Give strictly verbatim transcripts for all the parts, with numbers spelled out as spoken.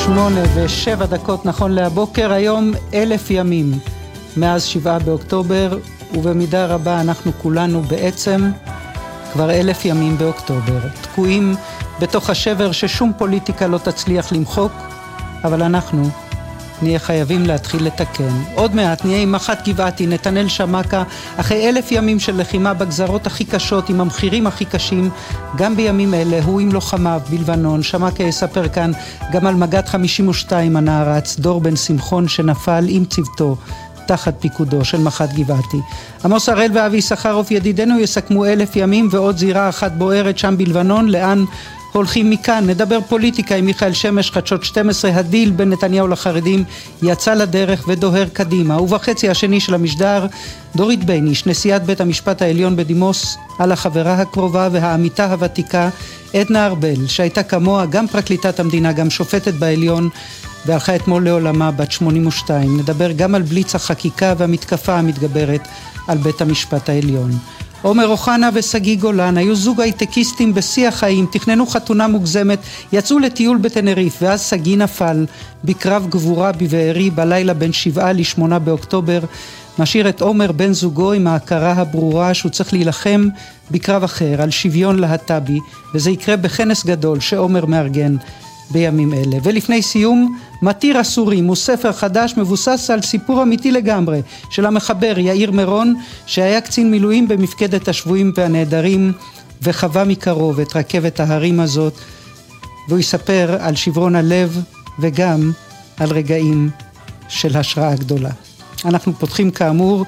שמונה ושבע דקות נכון להבוקר. היום אלף ימים מאז שבעה באוקטובר, ובמידה רבה אנחנו כולנו בעצם כבר אלף ימים באוקטובר, תקועים בתוך השבר ששום פוליטיקה לא תצליח למחוק, אבל אנחנו נהיה חייבים להתחיל לתקן. עוד מעט נהיה עם מח"ט גבעתי, נתנאל שמקה, אחרי אלף ימים של לחימה בגזרות הכי קשות, עם המחירים הכי קשים, גם בימים אלה הוא עם לוחמיו בלבנון. שמקה יספר כאן גם על מג"ד חמישים ושתיים הנערץ, דור בן שמחון, שנפל עם צוותו תחת פיקודו של מח"ט גבעתי. עמוס הראל ואבי סחרוף ידידנו יסכמו אלף ימים ועוד זירה אחת בוערת שם בלבנון. לאן הולכים מכאן? נדבר פוליטיקה עם מיכאל שמש, חדשות שתים עשרה. הדיל בין נתניהו לחרדים יצא לדרך ודוהר קדימה. ובחצי השני של המשדר דורית בייניש, נשיאת בית המשפט העליון בדימוס, על החברה הקרובה והעמיתה הוותיקה עדנה ארבל, שהייתה כמוה גם פרקליטת המדינה, גם שופטת בעליון, והלכה אתמול לעולמה בת שמונים ושתיים. נדבר גם על בליץ החקיקה והמתקפה המתגברת על בית המשפט העליון. עומר אוחנה וסגי גולן היו זוג הייטקיסטים בשיא החיים, תכננו חתונה מוגזמת, יצאו לטיול בטנריף, ואז סגי נפל בקרב גבורה בבארי בלילה בין שבעה לשמונה באוקטובר. משאיר את עומר בן זוגו עם ההכרה הברורה שהוא צריך להילחם בקרב אחר על שוויון להט"בי, וזה יקרה בכנס גדול שעומר מארגן בימים אלה. ולפני סיום, מתיר אסורים הוא ספר חדש מבוסס על סיפור אמיתי לגמרי של המחבר יאיר מירון, שהיה קצין מילואים במפקדת השבויים והנעדרים וחווה מקרוב את רכבת ההרים הזאת, והוא יספר על שברון הלב וגם על רגעים של השראה גדולה. אנחנו פותחים כאמור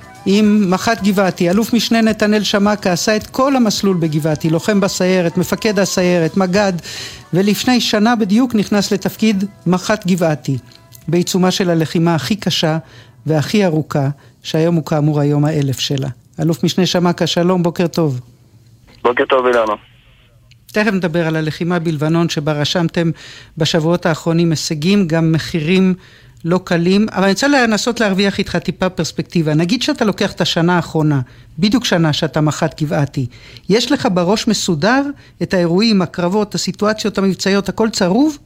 עם מח"ט גבעתי. אלוף משנה נתנאל שמקה עשה את כל המסלול בגבעתי, לוחם בסיירת, מפקד הסיירת, מג"ד, ולפני שנה בדיוק נכנס לתפקיד מח"ט גבעתי, בעיצומה של הלחימה הכי קשה והכי ארוכה, שהיום הוא כאמור היום האלף שלה. אלוף משנה שמקה, שלום, בוקר טוב. בוקר טוב אילנה. תכף נדבר על הלחימה בלבנון שבה רשמתם בשבועות האחרונים הישגים, גם מחירים לא קלים, אבל אני רוצה לנסות להרוויח איתך טיפה פרספקטיבה. נגיד שאתה לוקח את השנה האחרונה, בדיוק שנה שאתה מח"ט גבעתי, יש לך בראש מסודר את האירועים, הקרבות, הסיטואציות המבצעיות, הכל צרוב?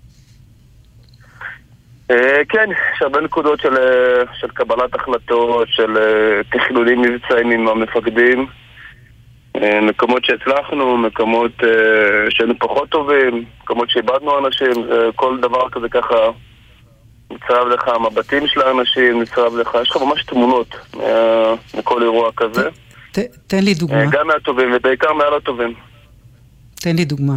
כן, יש הרבה נקודות של, של קבלת החלטות, של תכנונים מבצעיים עם המפקדים, מקומות שהצלחנו, מקומות שהיינו פחות טובים, מקומות שאיבדנו אנשים, כל דבר כזה ככה נצרב לך המבטים של האנשים, נצרב לך, יש לך ממש תמונות מכל אירוע כזה. ת, תן לי דוגמה. גם מהטובים ובעיקר מעל הטובים. תן לי דוגמה.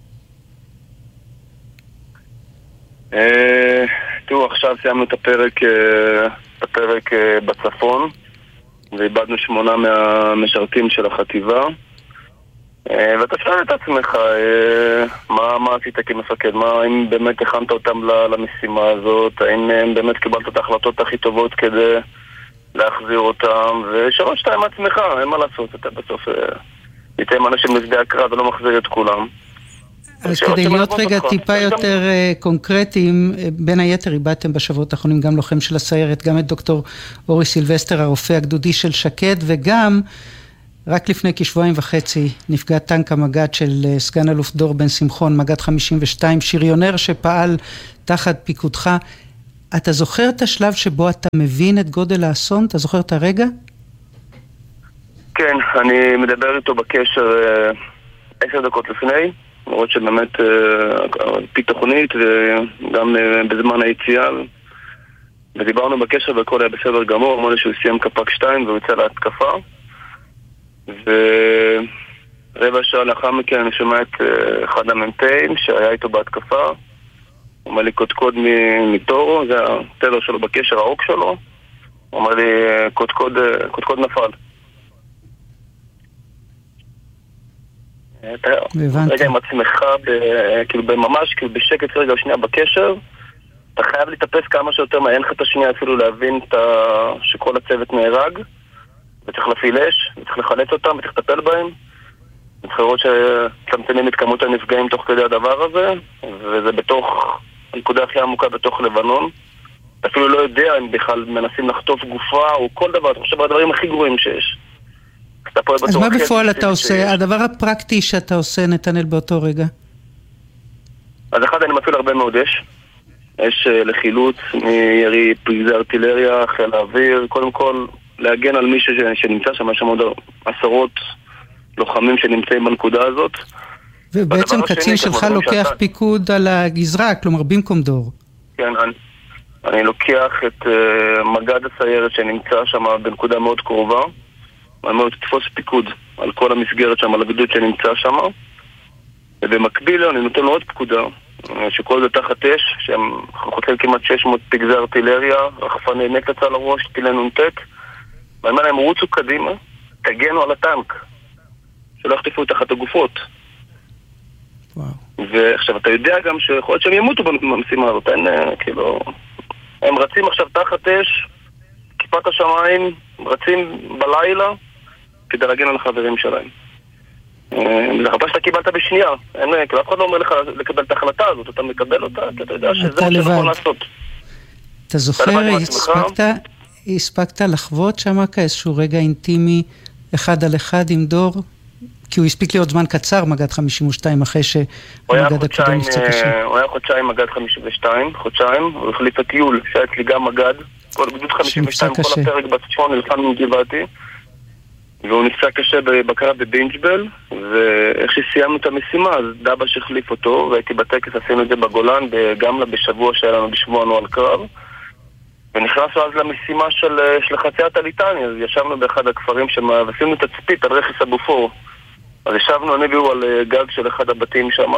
תראו, עכשיו סיימנו את הפרק, את הפרק בצפון, ואיבדנו שמונה מהמשרתים של החטיבה. ואתה שואל את עצמך, מה, מה עשית כמפקד? מה, האם באמת הכנת אותם למשימה הזאת? האם באמת קיבלת את ההחלטות הכי טובות כדי להחזיר אותם? ושאלות שאתה עם עצמך, אין מה לעשות, אתה בסוף ניתן אנשים לשדה הקרב ולא מחזיר את כולם. אז כדי להיות רגע טיפה יותר קונקרטיים, בין היתר איבדתם בשבועות האחרונים גם לוחם של הסיירת, גם את דוקטור אורי סילבסטר, הרופא הגדודי של שקד, וגם רק לפני כשבועיים וחצי נפגע טנק המג"ד של סגן אלוף דור בן שמחון, מג"ד חמישים ושתיים, שריונר שפעל תחת פיקודך. אתה זוכר את השלב שבו אתה מבין את גודל האסון? אתה זוכר את הרגע? כן, אני מדבר איתו בקשר עשר דקות לפני, למרות שבאמת פי תוכנית וגם בזמן היציאה, ודיברנו בקשר והכל היה בסדר גמור, אמרנו שהוא סיים קפק שתיים והוא יצא להתקפה, ורבע שעה לאחר מכן אני שומע את אחד המ"פים שהיה איתו בהתקפה, הוא אומר לי קודקוד מטורו, זה התדר שלו בקשר, האוק שלו, הוא אומר לי קודקוד, קודקוד נפל. רגע עם עצמך, כאילו בממש, כאילו בשקט רגע או שנייה בקשר, אתה חייב להתאפס כמה שיותר מהר, אין לך את השנייה אפילו להבין שכל הצוות נהרג, וצריך להפעיל אש, וצריך לחלץ אותם, וצריך לטפל בהם, וצריך לראות שצמצמים את כמות הנפגעים תוך כדי הדבר הזה, וזה בתוך הנקודה הכי עמוקה בתוך לבנון. אתה אפילו לא יודע אם בכלל מנסים לחטוף גופה או כל דבר, אתה חושב על הדברים הכי גרועים שיש. אז מה בפועל אתה עושה? הדבר הפרקטי שאתה עושה, נתנאל, באותו רגע? אז אחד, אני מפעיל הרבה מאוד אש. יש לחילוץ מירי פגזי ארטילריה, חיל האוויר, קודם כל להגן על מישהו שנמצא שם, יש שם עוד עשרות לוחמים שנמצאים בנקודה הזאת. ובעצם קצין שלך לוקח שאתה... פיקוד על הגזרה, כלומר במקום דור. כן, אני, אני לוקח את uh, מגד הסיירת שנמצא שם בנקודה מאוד קרובה, אני אומר, תתפוס פיקוד על כל המסגרת שם, על הגדוד שנמצא שם, ובמקביל אני נותן לו עוד פקודה, שכל זה תחת אש, שהם חוצים כמעט שש מאות פגזי ארטילריה, רחפני נפץ על הראש, טילי נונטק, ואני אומר להם, רוצו קדימה, תגנו על הטנק, שלא יחטפו תחת הגופות. וואו. ועכשיו, אתה יודע גם שיכול להיות שהם ימותו במשימה הזאת, אין, כאילו, הם רצים עכשיו תחת אש, כיפת השמיים, רצים בלילה, כדי להגן על החברים שלהם. זה חפה שאתה קיבלת בשנייה, אין, כאילו, אף אחד לא אומר לך לקבל את ההחלטה הזאת, אתה מקבל אותה, כי אתה יודע שזה מה שנכון לעשות. אתה זוכר, הספקת, הספקת לחוות שם כאיזשהו רגע אינטימי, אחד על אחד עם דור? כי הוא הספיק לי עוד זמן קצר, מגד חמישים ושתיים, אחרי שמגד הקודם נפצע קשה. הוא היה חודשיים מגד חמישים ושתיים, חודשיים, הוא החליף את יול, שהיה אצלי גם מגד, כל גדוד חמישים ושתיים, כל הפרק בצפון, נלחם עם גבעתי, והוא נפצע קשה בקרב בבינג'בל, ואיך שסיימנו את המשימה, אז דבש החליף אותו, והייתי בטקס, עשינו את זה בגולן, גם בשבוע שהיה לנו בשבוע נועל קרב, ונכנסנו אז למשימה של, של חציית הליטני, אז ישבנו באחד הכפרים שם, ועשינו את הצפית על רכס הבופור. אז ישבנו, אני והוא על גג של אחד הבתים שם,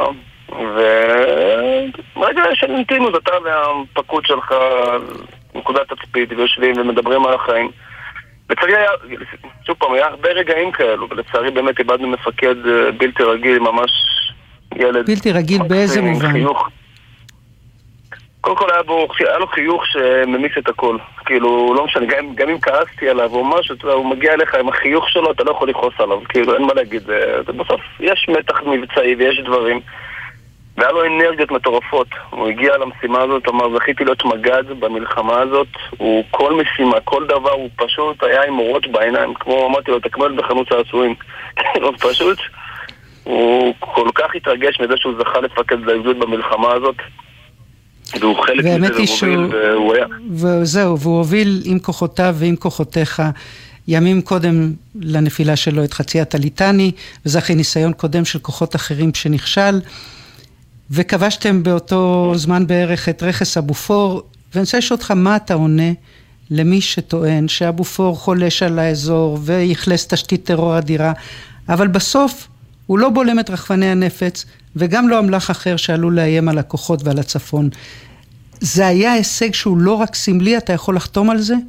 ורגע של אינטימות, אתה והפקוד שלך, נקודת הצפית, ויושבים ומדברים על החיים. לצערי היה, שוב פעם, היה הרבה רגעים כאלו, ולצערי באמת איבדנו מפקד בלתי רגיל, ממש ילד. בלתי רגיל באיזה מובן? חיוך. קודם כל היה, בו, היה לו חיוך שממיס את הכל. כאילו, לא משנה, גם, גם אם כעסתי עליו או משהו, הוא מגיע אליך עם החיוך שלו, אתה לא יכול לכעוס עליו. כאילו, אין מה להגיד. זה, זה בסוף, יש מתח מבצעי ויש דברים. והיה לו אנרגיות מטורפות. הוא הגיע למשימה הזאת, אמר, זכיתי להיות מגד במלחמה הזאת. הוא כל משימה, כל דבר, הוא פשוט היה עם אורות בעיניים, כמו אמרתי לו, תקמל בחנות צעצועים. כאילו, פשוט, הוא כל כך התרגש מזה שהוא זכה לפקד לגדוד במלחמה הזאת. והוא חלק מזה והוביל, והוא היה. וזהו, והוא הוביל עם כוחותיו ועם כוחותיך ימים קודם לנפילה שלו את חציית הליטני, וזה אחרי ניסיון קודם של כוחות אחרים שנכשל, וכבשתם באותו זמן בערך את רכס הבופור, ואני רוצה לשאול אותך מה אתה עונה למי שטוען שהבופור חולש על האזור ויחלס תשתית טרור אדירה, אבל בסוף הוא לא בולם את רחפני הנפץ, וגם לא המלאך אחר שעלול לאיים על הכוחות ועל הצפון. זה היה הישג שהוא לא רק סמלי, אתה יכול לחתום על זה?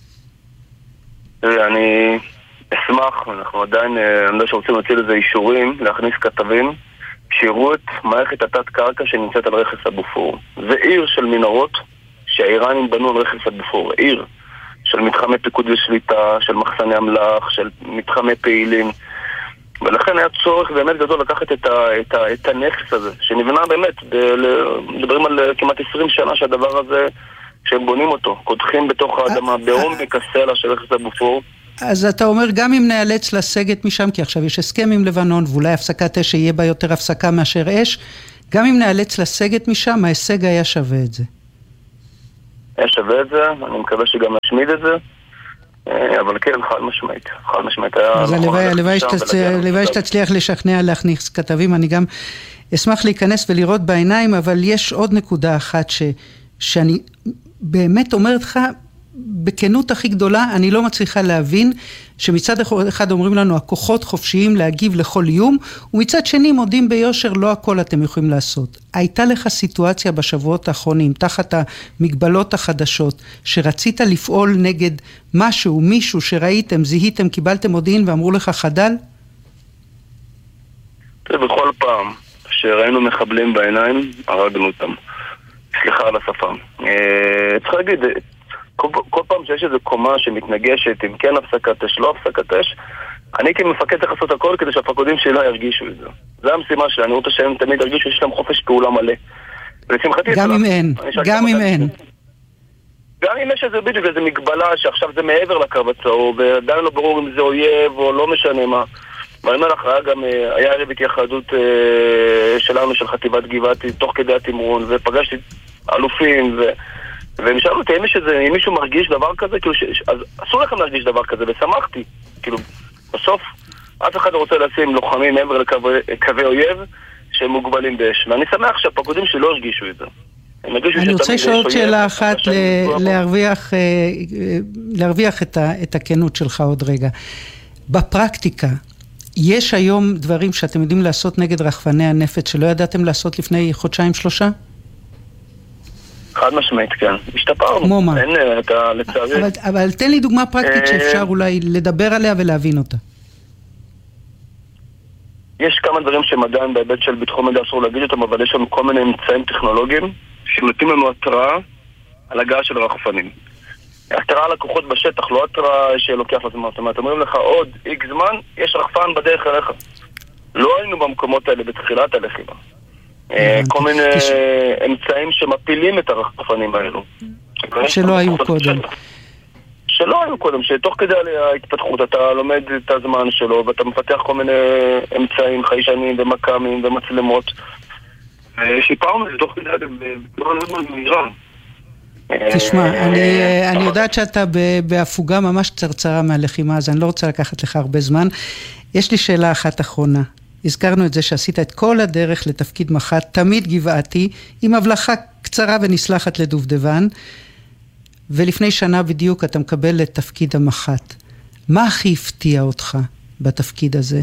אני אשמח, אנחנו עדיין, אני יודע שרוצים להוציא לזה אישורים, להכניס כתבים, שיראו את מערכת התת קרקע שנמצאת על רכס הבופור. זה עיר של מנהרות שהאיראנים בנו על רכס הבופור, עיר של מתחמי פיקוד ושליטה, של מחסני המלאך, של מתחמי פעילים, ולכן היה צורך באמת גדול לקחת את, ה, את, ה, את הנכס הזה, שנבנה באמת, מדברים על כמעט עשרים שנה שהדבר הזה, שהם בונים אותו, קודחים בתוך האדמה, בעומק הסלע של רכס הבופור. אז אתה אומר, גם אם נאלץ לסגת משם, כי עכשיו יש הסכם עם לבנון, ואולי הפסקת אש יהיה בה יותר הפסקה מאשר אש, גם אם נאלץ לסגת משם, ההישג היה שווה את זה. היה שווה את זה, אני מקווה שגם נשמיד את זה. אבל כן, חד משמעית, חד משמעית היה... אז הלוואי שתצליח לשכנע להכניס כתבים, אני גם אשמח להיכנס ולראות בעיניים, אבל יש עוד נקודה אחת ש, שאני באמת אומרת לך, בכנות הכי גדולה, אני לא מצליחה להבין שמצד אחד אומרים לנו, הכוחות חופשיים להגיב לכל איום, ומצד שני מודים ביושר, לא הכל אתם יכולים לעשות. הייתה לך סיטואציה בשבועות האחרונים, תחת המגבלות החדשות, שרצית לפעול נגד משהו, מישהו שראיתם, זיהיתם, קיבלתם מודיעין ואמרו לך חדל? בכל פעם שראינו מחבלים בעיניים, הרגנו אותם. סליחה על השפה. צריך להגיד, כל, כל פעם שיש איזו קומה שמתנגשת עם כן הפסקת אש, לא הפסקת אש, אני כמפקד צריך לעשות הכל כדי שהפקודים שלי לא ירגישו את זה. זה המשימה שלי, אני רוצה שהם תמיד ירגישו שיש להם חופש פעולה מלא. גם אם אין, גם אם אין. גם אם יש איזה בדיוק איזו מגבלה שעכשיו זה מעבר לקו הצהוב, ועדיין לא ברור אם זה אויב או לא משנה מה. ואני אומר לך, היה גם, היה ערב התייחדות שלנו של חטיבת גבעתי, תוך כדי התמרון, ופגשתי אלופים, ו... והם שאלו אותי, אם יש איזה, אם מישהו מרגיש דבר כזה, כאילו, ש... אז אסור לכם להרגיש דבר כזה, ושמחתי. כאילו, בסוף, אף אחד לא רוצה לשים לוחמים מעבר לקווי אויב, שהם מוגבלים באש. ואני שמח שהפקודים שלי לא הרגישו את זה. אני רוצה לשאול עוד שאלה אחת, להרוויח, להרוויח את הכנות שלך עוד רגע. בפרקטיקה, יש היום דברים שאתם יודעים לעשות נגד רחפני הנפץ, שלא ידעתם לעשות לפני חודשיים שלושה? חד משמעית, כן. השתפרנו. כמו מה? אין, אתה לצערי... אבל, אבל תן לי דוגמה פרקטית שאפשר אולי לדבר עליה ולהבין אותה. יש כמה דברים שמדען בהיבט של ביטחון מידע אסור להגיד אותם, אבל יש לנו כל מיני אמצעים טכנולוגיים שנותנים לנו התראה על הגעה של רחפנים. התראה על הכוחות בשטח, לא התראה שלוקח לזמן. זאת אומרת, אומרים לך עוד איקס זמן, יש רחפן בדרך אליך. לא היינו במקומות האלה בתחילת הלחימה. כל מיני אמצעים שמפילים את הרחפנים האלו. שלא היו קודם. שלא היו קודם, שתוך כדי ההתפתחות אתה לומד את הזמן שלו, ואתה מפתח כל מיני אמצעים חיישנים ומקמים ומצלמות. ושיפרנו את זה תוך כדי בצורה מאוד מהירה. תשמע, אני יודעת שאתה בהפוגה ממש קצרצרה מהלחימה, אז אני לא רוצה לקחת לך הרבה זמן. יש לי שאלה אחת אחרונה. הזכרנו את זה שעשית את כל הדרך לתפקיד מח"ט, תמיד גבעתי, עם הבלחה קצרה ונסלחת לדובדבן, ולפני שנה בדיוק אתה מקבל את תפקיד המח"ט. מה הכי הפתיע אותך בתפקיד הזה?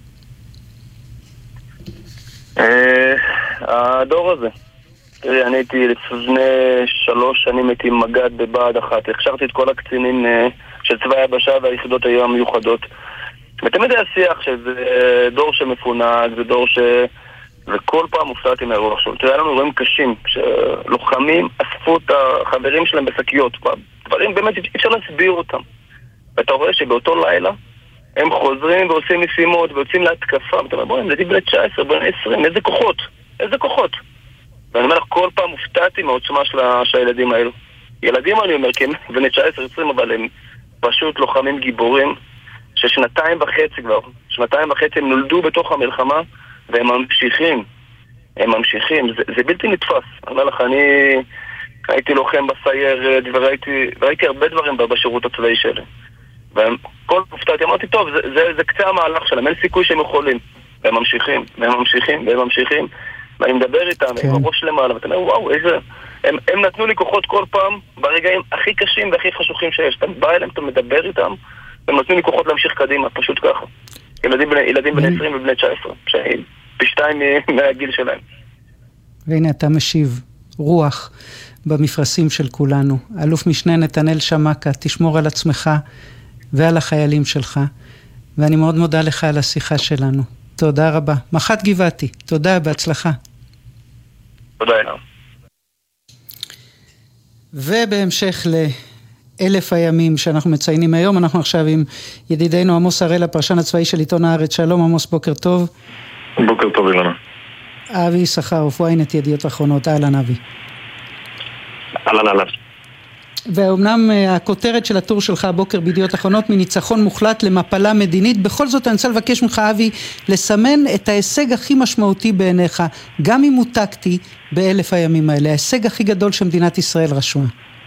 הדור הזה. תראי, אני הייתי לפני שלוש שנים הייתי מג"ד בבה"ד אחת. הכשרתי את כל הקצינים של צבא היבשה והיחידות היו המיוחדות. ותמיד היה שיח שזה דור שמפונק, זה דור ש... וכל פעם הופתעתי מהרוח שלו. תראה, לנו אירועים קשים, שלוחמים אספו את החברים שלהם בשקיות. דברים באמת אפשר להסביר אותם. ואתה רואה שבאותו לילה הם חוזרים ועושים משימות ויוצאים להתקפה. ואתה אומר, בואי, ילדים בני תשע עשרה, בני עשרים, איזה כוחות? איזה כוחות? ואני אומר לך, כל פעם הופתעתי מהעוצמה של, של הילדים האלו. ילדים, אני אומר, כי הם בני תשע עשרה עשרים, אבל הם פשוט לוחמים גיבורים, ששנתיים וחצי כבר, שנתיים וחצי הם נולדו בתוך המלחמה, והם ממשיכים, הם ממשיכים, זה, זה בלתי נתפס. אני אומר לך, אני הייתי לוחם בסיירת, וראיתי, וראיתי הרבה דברים בשירות הצבאי שלי. וכל הופתעתי, אמרתי, טוב, זה, זה, זה קצה המהלך שלהם, אין סיכוי שהם יכולים. והם ממשיכים, והם ממשיכים, והם ממשיכים, ואני מדבר איתם, כן. עם הראש למעלה, ואתה אומר, וואו, איזה... הם, הם נתנו לי כוחות כל פעם, ברגעים הכי קשים והכי חשוכים שיש. אתה בא אליהם, אתה מדבר איתם, הם נתנו לי כוחות להמשיך קדימה, פשוט ככה. ילדים בני, ילדים בני עשרים ובני תשע עשרה, שהם פי שתיים מהגיל שלהם. והנה אתה משיב, רוח במפרשים של כולנו. אלוף משנה נתנאל שמקה, תשמור על עצמך ועל החיילים שלך, ואני מאוד מודה לך על השיחה שלנו. תודה רבה. מח"ט גבעתי, תודה, בהצלחה. תודה אליו. ובהמשך לאלף הימים שאנחנו מציינים היום, אנחנו עכשיו עם ידידנו עמוס הראל, הפרשן הצבאי של עיתון הארץ. שלום עמוס, בוקר טוב. בוקר טוב אילנה. אבי סחרוף, ynet ידיעות אחרונות, אהלן אבי. אהלן אהלן. ואומנם הכותרת של הטור שלך הבוקר בידיעות אחרונות, מניצחון מוחלט למפלה מדינית, בכל זאת אני רוצה לבקש ממך אבי, לסמן את ההישג הכי משמעותי בעיניך, גם אם הוא טקטי באלף הימים האלה, ההישג הכי גדול שמדינת ישראל רשמה.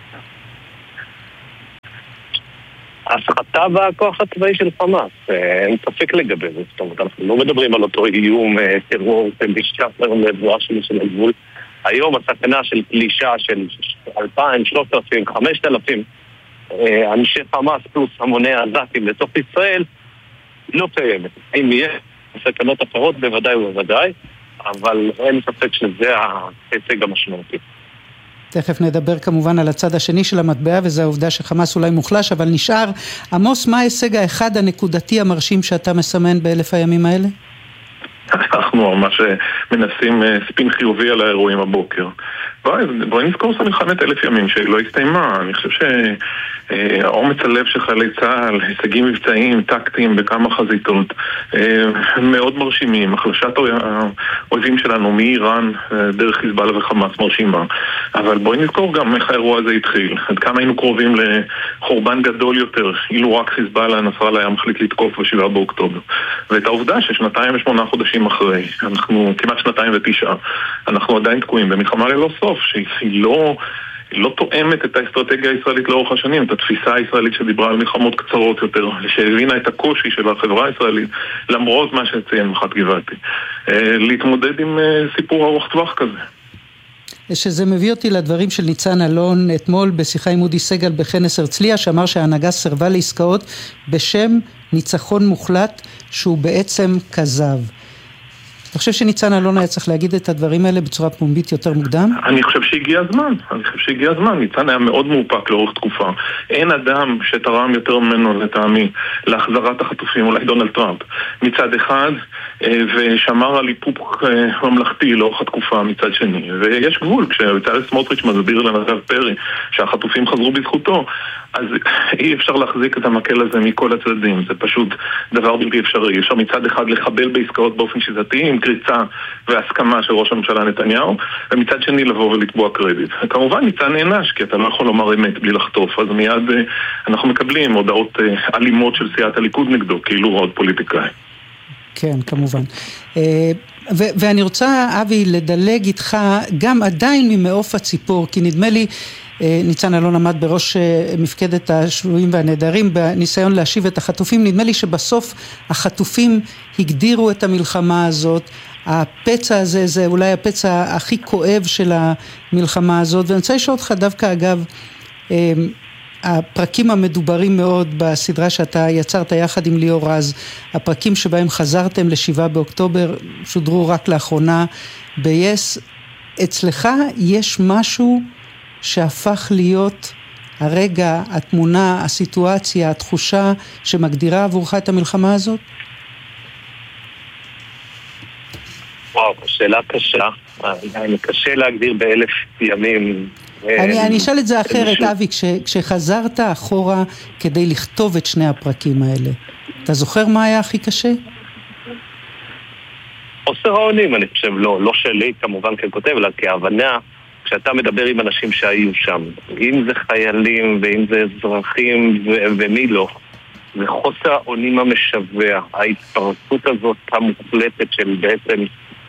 ההפחתה בכוח הצבאי של חמאס, אין ספק לגבי זה, זאת אומרת, אנחנו לא מדברים על אותו איום, טרור, משטר מבואה שלי של הגבול. היום הסכנה של פלישה של אלפיים, שלושת אלפים, חמשת אלפים אנשי חמאס פלוס המוני העזתים לתוך ישראל לא קיימת. אם יהיה סכנות אחרות בוודאי ובוודאי, אבל אין ספק שזה ההישג המשמעותי. תכף נדבר כמובן על הצד השני של המטבע, וזו העובדה שחמאס אולי מוחלש, אבל נשאר. עמוס, מה ההישג האחד הנקודתי המרשים שאתה מסמן באלף הימים האלה? אנחנו ממש מנסים ספין חיובי על האירועים הבוקר. בואי נזכור שמלחמת אלף ימים שלא הסתיימה. אני חושב שהאומץ הלב של חיילי צה"ל, הישגים מבצעיים, טקטיים בכמה חזיתות, מאוד מרשימים. החלשת האויבים שלנו מאיראן דרך חיזבאללה וחמאס מרשימה. אבל בואי נזכור גם איך האירוע הזה התחיל. עד כמה היינו קרובים לחורבן גדול יותר, אילו רק חיזבאללה נסראללה היה מחליט לתקוף בשבעה באוקטובר. ואת העובדה ששנתיים ושמונה חודשים אחרי, אנחנו כמעט שנתיים ותשעה, אנחנו עדיין תקועים במלחמה ללא סוף. בסוף, שהיא לא... היא לא תואמת את האסטרטגיה הישראלית לאורך השנים, את התפיסה הישראלית שדיברה על מלחמות קצרות יותר, שהבינה את הקושי של החברה הישראלית, למרות מה שציין מח"ט גבעתי, להתמודד עם סיפור ארוך טווח כזה. שזה מביא אותי לדברים של ניצן אלון אתמול בשיחה עם אודי סגל בכנס הרצליה, שאמר שההנהגה סרבה לעסקאות בשם ניצחון מוחלט שהוא בעצם כזב. אתה חושב שניצן אלון היה צריך להגיד את הדברים האלה בצורה פומבית יותר מוקדם? אני חושב שהגיע הזמן, אני חושב שהגיע הזמן. ניצן היה מאוד מאופק לאורך תקופה. אין אדם שתרם יותר ממנו לטעמי להחזרת החטופים, אולי דונלד טראמפ, מצד אחד, ושמר על איפוק ממלכתי לאורך התקופה מצד שני. ויש גבול, כשבצלאל סמוטריץ' מסביר לנדב פרי שהחטופים חזרו בזכותו, אז אי אפשר להחזיק את המקל הזה מכל הצדדים. זה פשוט דבר בלתי אפשרי. אפשר מצד אחד לחבל בעסקאות באופן שיטתי, עם קריצה והסכמה של ראש הממשלה נתניהו, ומצד שני לבוא ולתבוע קרדיט. כמובן ניצן נענש, כי אתה לא יכול לומר אמת בלי לחטוף, אז מיד אנחנו מקבלים הודעות אלימות של סיעת הליכוד נגדו, כאילו עוד פוליטיקאי. כן, כמובן. ו- ואני רוצה, אבי, לדלג איתך גם עדיין ממעוף הציפור, כי נדמה לי ניצן אלון עמד בראש מפקדת השבויים והנעדרים בניסיון להשיב את החטופים. נדמה לי שבסוף החטופים הגדירו את המלחמה הזאת. הפצע הזה זה אולי הפצע הכי כואב של המלחמה הזאת. ואני רוצה לשאול אותך דווקא אגב, הפרקים המדוברים מאוד בסדרה שאתה יצרת יחד עם ליאור רז, הפרקים שבהם חזרתם לשבעה באוקטובר, שודרו רק לאחרונה ב-יס. אצלך יש משהו שהפך להיות הרגע, התמונה, הסיטואציה, התחושה שמגדירה עבורך את המלחמה הזאת? וואו, שאלה קשה. אני קשה להגדיר באלף ימים. אני, אני אשאל את זה אחרת, אבי, כש, כשחזרת אחורה כדי לכתוב את שני הפרקים האלה, אתה זוכר מה היה הכי קשה? חוסר האונים, אני חושב, לא, לא שלי כמובן ככותב, אלא כהבנה, כשאתה מדבר עם אנשים שהיו שם, אם זה חיילים ואם זה אזרחים ו- ומי לא, זה חוסר האונים המשווה, ההתפרצות הזאת המוחלטת של בעצם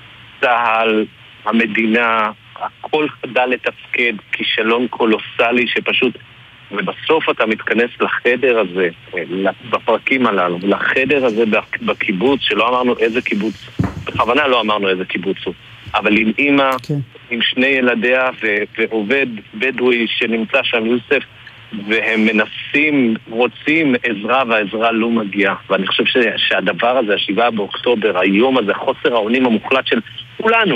צהל, המדינה, הכל חדל לתפקד, כישלון קולוסלי שפשוט, ובסוף אתה מתכנס לחדר הזה, בפרקים הללו, לחדר הזה בקיבוץ, שלא אמרנו איזה קיבוץ, בכוונה לא אמרנו איזה קיבוץ הוא, אבל עם אמא, okay. עם שני ילדיה ו- ועובד בדואי שנמצא שם יוסף, והם מנסים, רוצים עזרה והעזרה לא מגיעה. ואני חושב ש- שהדבר הזה, השבעה באוקטובר, היום הזה, חוסר האונים המוחלט של כולנו,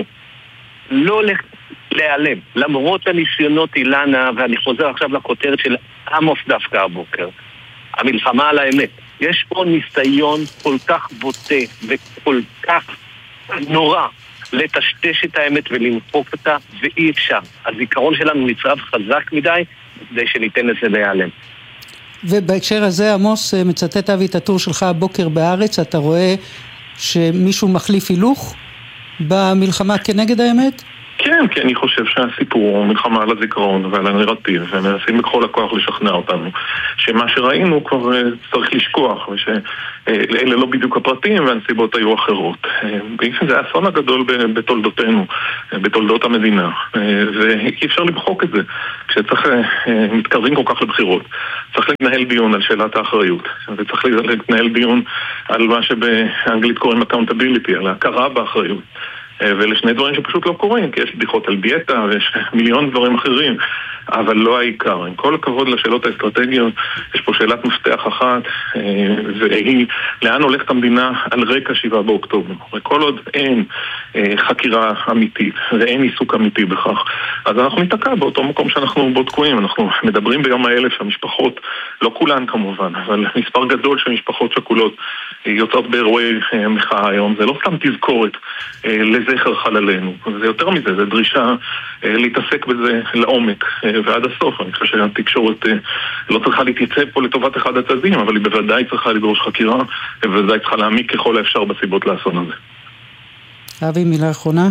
לא להיעלם. למרות הניסיונות אילנה, ואני חוזר עכשיו לכותרת של עמוס דווקא הבוקר, המלחמה על האמת. יש פה ניסיון כל כך בוטה וכל כך נורא לטשטש את האמת ולמחוק אותה, ואי אפשר. הזיכרון שלנו נצרב חזק מדי, כדי שניתן לזה להיעלם. ובהקשר הזה, עמוס, מצטט אבי את הטור שלך הבוקר בארץ, אתה רואה שמישהו מחליף הילוך במלחמה כנגד האמת? כן, כי אני חושב שהסיפור הוא מלחמה על הזיכרון ועל הנרטיב, ומנסים בכל הכוח לשכנע אותנו שמה שראינו כבר צריך לשכוח, ושאלה לא בדיוק הפרטים והנסיבות היו אחרות. זה האסון הגדול בתולדותינו, בתולדות המדינה, ואי אפשר למחוק את זה. כשצריך, מתקרבים כל כך לבחירות, צריך לנהל דיון על שאלת האחריות, וצריך לנהל דיון על מה שבאנגלית קוראים accountability, על ההכרה באחריות. ואלה שני דברים שפשוט לא קורים, כי יש בדיחות על דיאטה ויש מיליון דברים אחרים, אבל לא העיקר. עם כל הכבוד לשאלות האסטרטגיות, יש פה שאלת מפתח אחת, והיא לאן הולכת המדינה על רקע שבעה באוקטובר. וכל עוד אין חקירה אמיתית ואין עיסוק אמיתי בכך, אז אנחנו ניתקע באותו מקום שאנחנו בו תקועים. אנחנו מדברים ביום האלף שהמשפחות, לא כולן כמובן, אבל מספר גדול של משפחות שכולות יוצאות באירועי מחאה היום. זה לא סתם תזכורת לזכר חללינו, זה יותר מזה, זה דרישה להתעסק בזה לעומק ועד הסוף. אני חושב שהתקשורת לא צריכה להתייצב פה לטובת אחד הצדדים, אבל היא בוודאי צריכה לדרוש חקירה, ובוודאי צריכה להעמיק ככל האפשר בסיבות לאסון הזה. אבי, מילה אחרונה?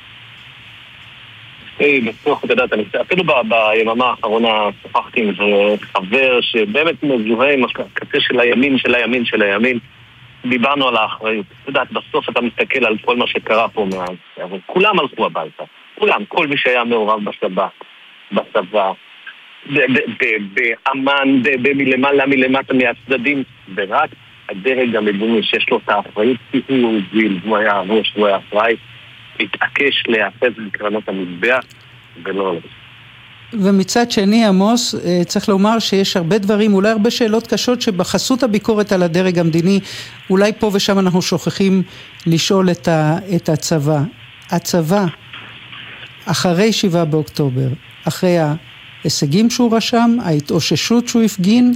היי, בצורך לדעת, אני אפילו ביממה האחרונה שוחחתי עם חבר שבאמת מזוהה עם הקצה של הימין, של הימין, של הימין. דיברנו על האחריות. אתה יודעת, בסוף אתה מסתכל על כל מה שקרה פה מאז, אבל כולם הלכו הביתה. כולם, כל מי שהיה מעורב בצבא, בצבא, באמן, מלמעלה, מלמטה, מהצדדים, ורק הדרג המדיני שיש לו את האחריות, כי הוא הוביל, הוא היה ראש, הוא היה אחראי, התעקש להיאחז בקרנות המזבח, ולא לא. ומצד שני, עמוס, צריך לומר שיש הרבה דברים, אולי הרבה שאלות קשות שבחסות הביקורת על הדרג המדיני, אולי פה ושם אנחנו שוכחים לשאול את, ה, את הצבא. הצבא, אחרי שבעה באוקטובר, אחרי ההישגים שהוא רשם, ההתאוששות שהוא הפגין,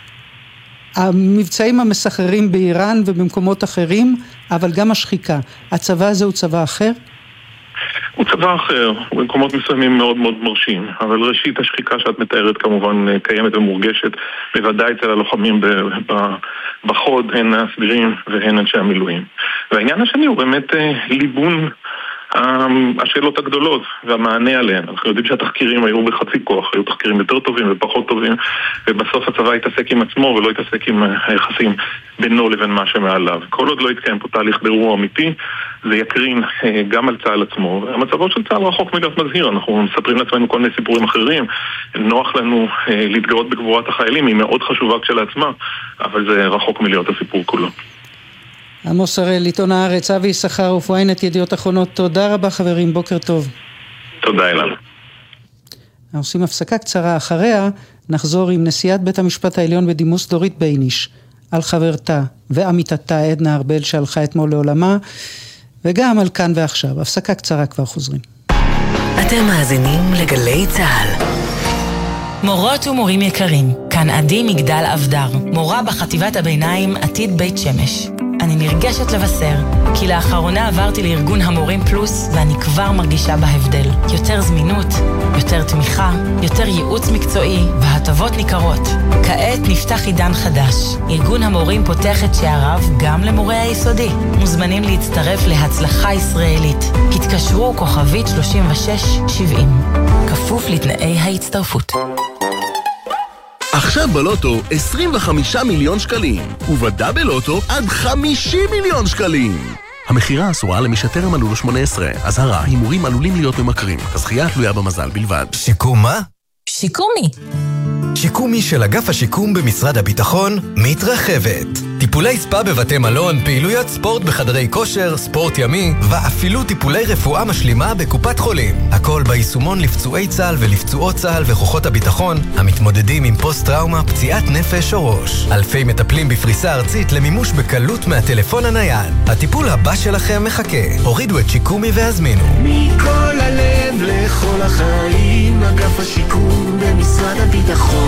המבצעים המסחררים באיראן ובמקומות אחרים, אבל גם השחיקה. הצבא הזה הוא צבא אחר? הוא צבא אחר, הוא במקומות מסוימים מאוד מאוד מרשים, אבל ראשית השחיקה שאת מתארת כמובן קיימת ומורגשת, בוודאי אצל הלוחמים בחוד, הן הסדירים והן אנשי המילואים. והעניין השני הוא באמת ליבון השאלות הגדולות והמענה עליהן. אנחנו יודעים שהתחקירים היו בחצי כוח, היו תחקירים יותר טובים ופחות טובים, ובסוף הצבא התעסק עם עצמו ולא התעסק עם היחסים בינו לבין מה שמעליו. כל עוד לא יתקיים פה תהליך בירור אמיתי, זה יקרין גם על צה"ל עצמו. המצבו של צה"ל רחוק מלהיות מזהיר, אנחנו מספרים לעצמנו כל מיני סיפורים אחרים, נוח לנו להתגאות בגבורת החיילים, היא מאוד חשובה כשלעצמה, אבל זה רחוק מלהיות הסיפור כולו. עמוס הראל, עיתון הארץ, אבי יששכר ופואיינט ידיעות אחרונות, תודה רבה חברים, בוקר טוב. תודה אילן. אנחנו עושים הפסקה קצרה, אחריה נחזור עם נשיאת בית המשפט העליון בדימוס דורית בייניש, על חברתה ועמיתתה עדנה ארבל שהלכה אתמול לעולמה, וגם על כאן ועכשיו. הפסקה קצרה, כבר חוזרים. אתם מאזינים לגלי צה"ל. מורות ומורים יקרים, כאן עדי מגדל אבדר, מורה בחטיבת הביניים עתיד בית שמש. אני נרגשת לבשר, כי לאחרונה עברתי לארגון המורים פלוס, ואני כבר מרגישה בהבדל. יותר זמינות, יותר תמיכה, יותר ייעוץ מקצועי, והטבות ניכרות. כעת נפתח עידן חדש. ארגון המורים פותח את שעריו גם למורי היסודי. מוזמנים להצטרף להצלחה ישראלית. התקשרו כוכבית שלושים ושש שבעים. כפוף לתנאי ההצטרפות. עכשיו בלוטו עשרים וחמישה מיליון שקלים, ובדאבל לוטו עד חמישים מיליון שקלים. המחירה אסורה למי שטרם מלאו לו שמונה עשרה. אזהרה, הימורים עלולים להיות ממכרים. הזכייה תלויה במזל בלבד. שיקום מה? שיקומי. שיקומי של אגף השיקום במשרד הביטחון מתרחבת. טיפולי ספה בבתי מלון, פעילויות ספורט בחדרי כושר, ספורט ימי, ואפילו טיפולי רפואה משלימה בקופת חולים. הכל ביישומון לפצועי צה"ל ולפצועות צה"ל וכוחות הביטחון המתמודדים עם פוסט-טראומה, פציעת נפש או ראש. אלפי מטפלים בפריסה ארצית למימוש בקלות מהטלפון הנייד. הטיפול הבא שלכם מחכה. הורידו את שיקומי והזמינו. מכל הלב לכל החיים, אגף השיקום במשרד הביטחון.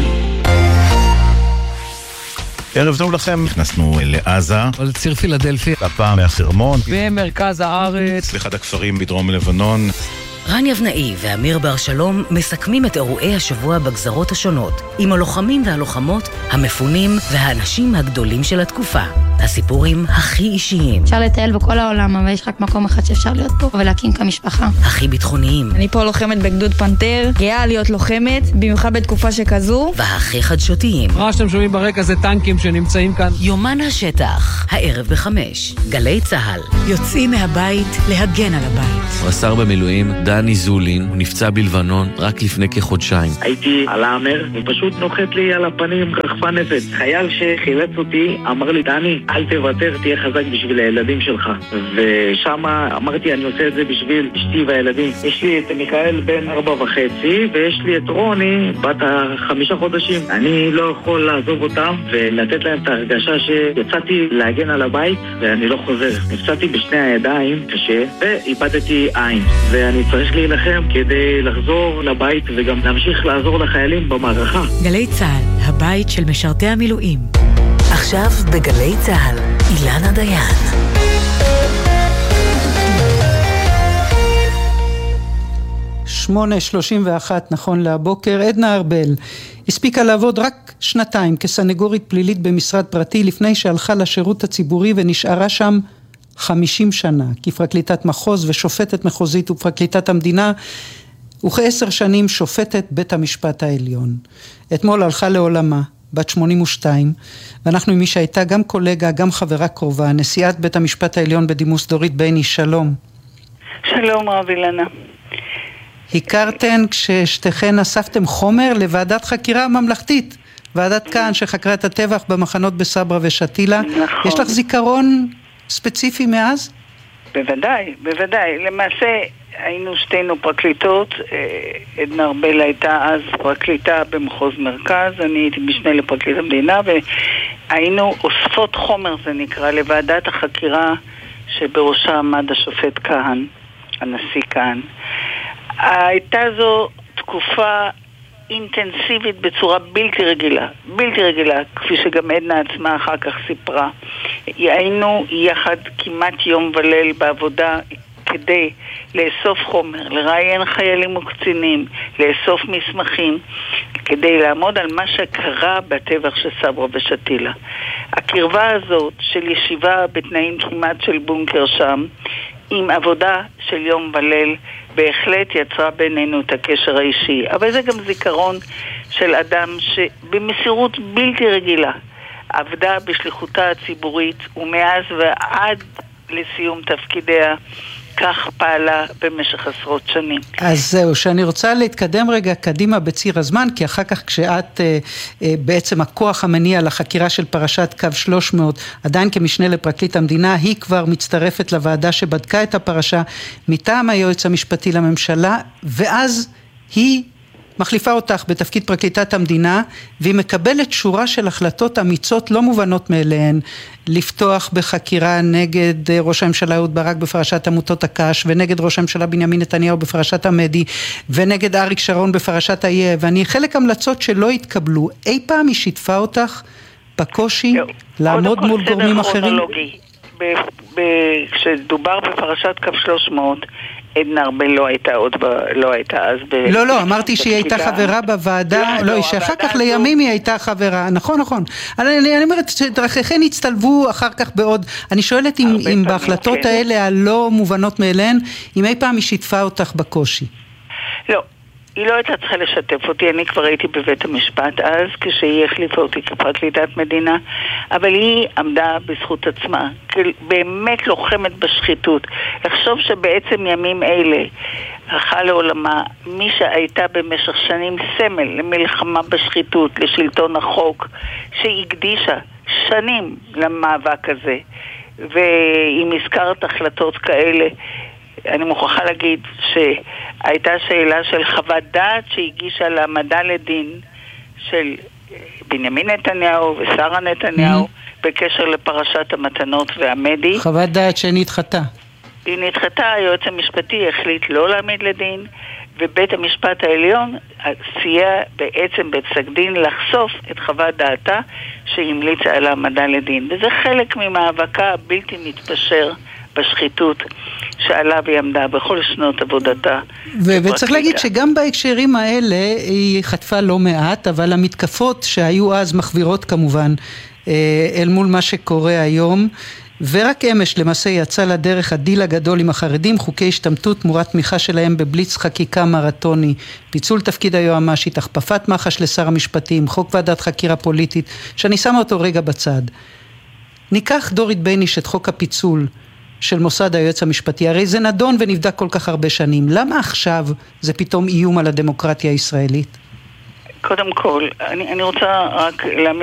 ערב טוב לכם, נכנסנו לעזה, לציר פילדלפי, הפעם מהחרמון, במרכז הארץ, לאחד הכפרים בדרום לבנון. רן יבנאי ואמיר בר שלום מסכמים את אירועי השבוע בגזרות השונות, עם הלוחמים והלוחמות, המפונים והאנשים הגדולים של התקופה. הסיפורים הכי אישיים. אפשר לטייל בכל העולם, אבל יש רק מקום אחד שאפשר להיות פה ולהקים כמשפחה. הכי ביטחוניים. אני פה לוחמת בגדוד פנתר, גאה להיות לוחמת, במיוחד בתקופה שכזו. והכי חדשותיים. מה שאתם שומעים ברקע זה טנקים שנמצאים כאן. יומן השטח, הערב בחמש, גלי צהל. יוצאים מהבית להגן על הבית. רס"ר במילואים, דני זולין, הוא נפצע בלבנון רק לפני כחודשיים. הייתי על האמר, ופשוט נוחת לי על הפנים רחפה נפץ. חייל שחילץ אותי אמר לי, דני, אל תוותר, תהיה חזק בשביל הילדים שלך. ושם אמרתי, אני עושה את זה בשביל אשתי והילדים. יש לי את מיכאל בן ארבע וחצי, ויש לי את רוני בת החמישה חודשים. אני לא יכול לעזוב אותם ולתת להם את ההרגשה שיצאתי להגן על הבית ואני לא חוזר. נפצעתי בשני הידיים קשה ואיבדתי עין, ואני צריך להילחם כדי לחזור לבית וגם להמשיך לעזור לחיילים במערכה. גלי צה"ל, הבית של משרתי המילואים. עכשיו בגלי צה"ל, אילנה דיין. שמונה שלושים ואחת נכון להבוקר. עדנה ארבל הספיקה לעבוד רק שנתיים כסנגורית פלילית במשרד פרטי לפני שהלכה לשירות הציבורי ונשארה שם חמישים שנה כפרקליטת מחוז ושופטת מחוזית ופרקליטת המדינה, וכעשר שנים שופטת בית המשפט העליון. אתמול הלכה לעולמה בת שמונים ושתיים, ואנחנו עם מי שהייתה גם קולגה, גם חברה קרובה, נשיאת בית המשפט העליון בדימוס דורית בייניש. שלום. שלום רב אילנה. הכרתן כששתיכן אספתם חומר לוועדת חקירה ממלכתית, ועדת כאן שחקרה את הטבח במחנות בסברה ושתילה. נכון. יש לך זיכרון ספציפי מאז? בוודאי, בוודאי. למעשה היינו שתינו פרקליטות, עדנה ארבל הייתה אז פרקליטה במחוז מרכז, אני הייתי משנה לפרקליט המדינה, והיינו אוספות חומר, זה נקרא, לוועדת החקירה שבראשה עמד השופט כהן, הנשיא כהן. הייתה זו תקופה אינטנסיבית בצורה בלתי רגילה, בלתי רגילה, כפי שגם עדנה עצמה אחר כך סיפרה. היינו יחד כמעט יום וליל בעבודה כדי לאסוף חומר, לראיין חיילים וקצינים, לאסוף מסמכים, כדי לעמוד על מה שקרה בטבח של סברה ושתילה. הקרבה הזאת של ישיבה בתנאים כמעט של בונקר שם, עם עבודה של יום וליל, בהחלט יצרה בינינו את הקשר האישי. אבל זה גם זיכרון של אדם שבמסירות בלתי רגילה עבדה בשליחותה הציבורית, ומאז ועד לסיום תפקידיה כך פעלה במשך עשרות שנים. אז זהו, שאני רוצה להתקדם רגע קדימה בציר הזמן, כי אחר כך כשאת אה, אה, בעצם הכוח המניע לחקירה של פרשת קו שלוש מאות, עדיין כמשנה לפרקליט המדינה, היא כבר מצטרפת לוועדה שבדקה את הפרשה מטעם היועץ המשפטי לממשלה, ואז היא מחליפה אותך בתפקיד פרקליטת המדינה, והיא מקבלת שורה של החלטות אמיצות לא מובנות מאליהן, לפתוח בחקירה נגד ראש הממשלה אהוד ברק בפרשת עמותות הקש, ונגד ראש הממשלה בנימין נתניהו בפרשת המדי, ונגד אריק שרון בפרשת האיה, ואני חלק המלצות שלא התקבלו. אי פעם היא שיתפה אותך בקושי לעמוד מול גורמים אחרים? כשדובר בפרשת קו שלוש מאות, עדנה ארבל לא הייתה עוד, לא הייתה אז ב... לא, לא, אמרתי שהיא הייתה חברה בוועדה, לא, שאחר כך לימים היא הייתה חברה, נכון, נכון. אני אומרת שדרכיכן הצטלבו אחר כך בעוד, אני שואלת אם בהחלטות האלה הלא מובנות מאליהן, אם אי פעם היא שיתפה אותך בקושי. לא. היא לא הייתה צריכה לשתף אותי, אני כבר הייתי בבית המשפט אז, כשהיא החליפה אותי כפרקליטת מדינה, אבל היא עמדה בזכות עצמה, באמת לוחמת בשחיתות. לחשוב שבעצם ימים אלה, הלכה לעולמה, מי שהייתה במשך שנים סמל למלחמה בשחיתות, לשלטון החוק, שהקדישה שנים למאבק הזה, ואם הזכרת החלטות כאלה, אני מוכרחה להגיד שהייתה שאלה של חוות דעת שהגישה להעמדה לדין של בנימין נתניהו ושרה נתניהו mm-hmm. בקשר לפרשת המתנות והמדי. חוות דעת שנדחתה. היא נדחתה, היועץ המשפטי החליט לא להעמיד לדין, ובית המשפט העליון סייע בעצם בפסק דין לחשוף את חוות דעתה שהמליצה על העמדה לדין. וזה חלק ממאבקה הבלתי מתפשר בשחיתות שעליו היא עמדה בכל שנות עבודתה. ו- וצריך להגיד שגם בהקשרים האלה היא חטפה לא מעט, אבל המתקפות שהיו אז מחבירות כמובן אל מול מה שקורה היום, ורק אמש למעשה יצא לדרך הדיל הגדול עם החרדים, חוקי השתמטות תמורת תמיכה שלהם בבליץ חקיקה מרתוני, פיצול תפקיד היועמ"שית, הכפפת מח"ש לשר המשפטים, חוק ועדת חקירה פוליטית, שאני שמה אותו רגע בצד. ניקח דורית בייניש את חוק הפיצול של מוסד היועץ המשפטי, הרי זה נדון ונבדק כל כך הרבה שנים. למה עכשיו זה פתאום איום על הדמוקרטיה הישראלית? קודם כל, אני, אני רוצה רק להעמיד